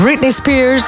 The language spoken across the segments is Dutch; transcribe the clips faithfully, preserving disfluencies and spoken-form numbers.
Britney Spears.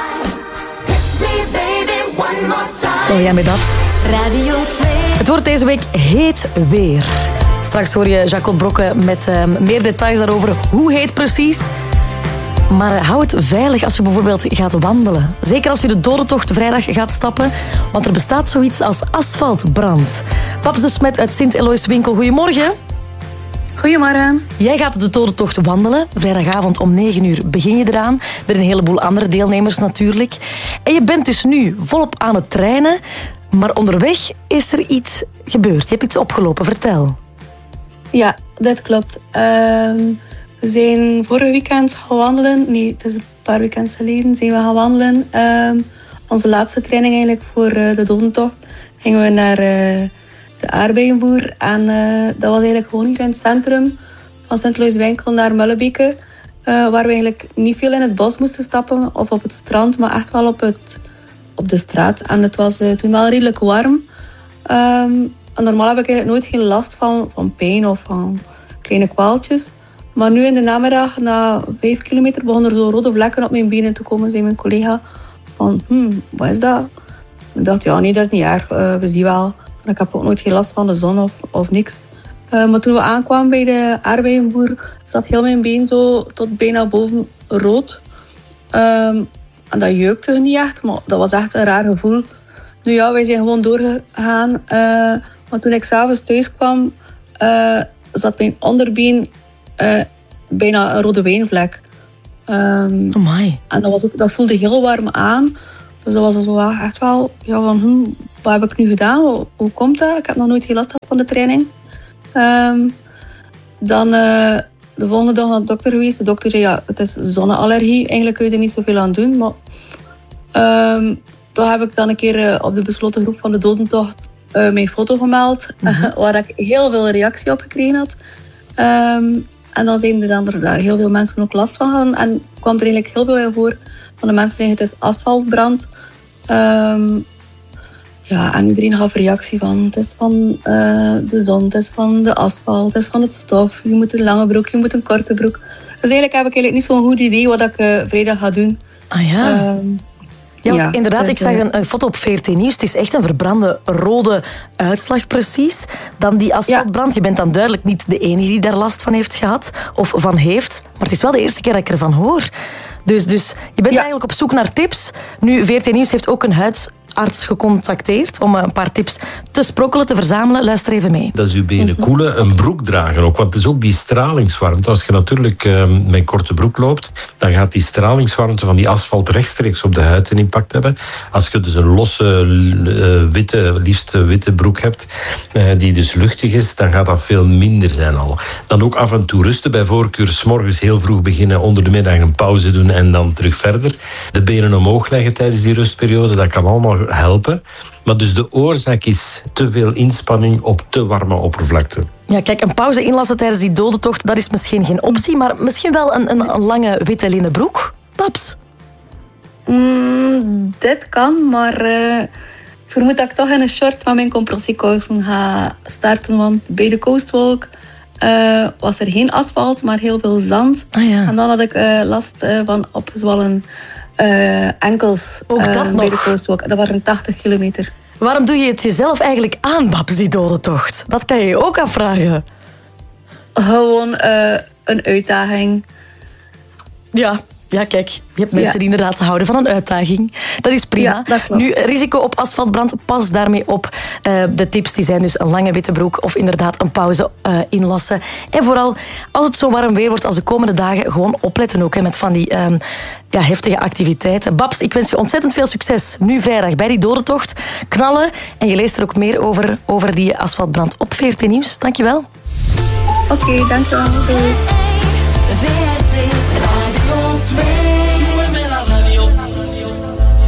Oh ja, met dat. Radio twee. Het wordt deze week heet weer. Straks hoor je Jacob Brokke met uh, meer details daarover. Hoe heet precies? Maar uh, hou het veilig als je bijvoorbeeld gaat wandelen. Zeker als je de Dodentocht vrijdag gaat stappen. Want er bestaat zoiets als asfaltbrand. Paps de Smet uit Sint-Eloïswinkel, goedemorgen. Goedemorgen. Jij gaat de Dodentocht wandelen. Vrijdagavond om negen uur begin je eraan. Met een heleboel andere deelnemers natuurlijk. En je bent dus nu volop aan het trainen. Maar onderweg is er iets gebeurd. Je hebt iets opgelopen, vertel. Ja, dat klopt. Um, we zijn vorig weekend gaan wandelen. Nee, het is een paar weekends geleden zijn we gaan wandelen. Um, onze laatste training eigenlijk voor uh, de Dodentocht gingen we naar uh, de aardbeienboer. En uh, dat was eigenlijk gewoon hier in het centrum van Sint-Eloïswinkel naar Mullebeke. Uh, waar we eigenlijk niet veel in het bos moesten stappen of op het strand, maar echt wel op, het, op de straat. En het was uh, toen wel redelijk warm. Um, en normaal heb ik eigenlijk nooit geen last van, van pijn of van kleine kwaaltjes. Maar nu in de namiddag, na vijf kilometer, begonnen er zo rode vlekken op mijn benen te komen. Zei mijn collega van, hmm, wat is dat? Ik dacht, ja, nee, dat is niet erg. Uh, we zien wel. En ik heb ook nooit geen last van de zon of, of niks. Uh, maar toen we aankwamen bij de aardbeienboer, zat heel mijn been zo tot bijna boven rood. Um, en dat jeukte niet echt, maar dat was echt een raar gevoel. Nu ja, wij zijn gewoon doorgegaan. Uh, maar toen ik s'avonds thuis kwam, uh, zat mijn onderbeen uh, bijna een rode wijnvlek. Um, oh my. En dat, was ook, dat voelde heel warm aan. Dus dat was zo echt wel, ja, van, hm, wat heb ik nu gedaan? Hoe, hoe komt dat? Ik heb nog nooit heel last gehad van de training. Um, dan uh, de volgende dag naar de dokter geweest. De dokter zei, ja, het is zonneallergie. Eigenlijk kun je er niet zoveel aan doen. Maar um, toen heb ik dan een keer uh, op de besloten groep van de Dodentocht uh, mijn foto gemeld. Mm-hmm. Waar ik heel veel reactie op gekregen had. Um, en dan zijn er dan er daar heel veel mensen ook last van hadden. En kwam er eigenlijk heel veel voor van de mensen zeggen het is asfaltbrand. Um, ja, en iedereen gaf reactie van het is van uh, de zon, het is van de asfalt, het is van het stof. Je moet een lange broek, je moet een korte broek. Dus eigenlijk heb ik eigenlijk niet zo'n goed idee wat ik uh, vrijdag ga doen. Ah ja. Um, Ja, want ja, inderdaad, dus, ik zag een, een foto op V R T Nieuws. Het is echt een verbrande rode uitslag precies. Dan die asfaltbrand. Ja. Je bent dan duidelijk niet de enige die daar last van heeft gehad. Of van heeft. Maar het is wel de eerste keer dat ik ervan hoor. Dus, dus je bent ja. eigenlijk op zoek naar tips. Nu, V R T Nieuws heeft ook een huidsarts gecontacteerd om een paar tips te sprokkelen, te verzamelen. Luister even mee. Dat is uw benen koelen, een broek dragen ook. Want het is ook die stralingswarmte. Als je natuurlijk uh, met een korte broek loopt, dan gaat die stralingswarmte van die asfalt rechtstreeks op de huid een impact hebben. Als je dus een losse, uh, witte, liefst witte broek hebt, uh, die dus luchtig is, dan gaat dat veel minder zijn al. Dan ook af en toe rusten. Bij voorkeur 's morgens heel vroeg beginnen, onder de middag een pauze doen en dan terug verder. De benen omhoog leggen tijdens die rustperiode, dat kan allemaal helpen. Maar dus de oorzaak is te veel inspanning op te warme oppervlakte. Ja, kijk, een pauze inlassen tijdens die Dodentocht, dat is misschien geen optie, maar misschien wel een, een, een lange witte linnen broek. Paps? Mm, dit kan, maar uh, ik vermoed dat ik toch in een short van mijn compressiekousen ga starten, want bij de Coastwalk uh, was er geen asfalt, maar heel veel zand. Ah, ja. En dan had ik uh, last uh, van opgezwollen uh, enkels uh, bij de Coastwalk. Dat waren tachtig kilometer. Waarom doe je het jezelf eigenlijk aan, Babs, die Dodentocht? Dat kan je je ook afvragen. Gewoon uh, een uitdaging. Ja, ja, kijk, je hebt mensen ja. die inderdaad houden van een uitdaging. Dat is prima. Ja, dat klopt. Nu, risico op asfaltbrand, pas daarmee op. Uh, de tips die zijn dus een lange witte broek of inderdaad een pauze uh, inlassen. En vooral, als het zo warm weer wordt als de komende dagen, gewoon opletten ook hè, met van die um, ja, heftige activiteiten. Babs, ik wens je ontzettend veel succes. Nu vrijdag bij die Dodentocht. Knallen. En je leest er ook meer over, over die asfaltbrand op V R T Nieuws. Dankjewel. Oké, okay, dankjewel. Doei.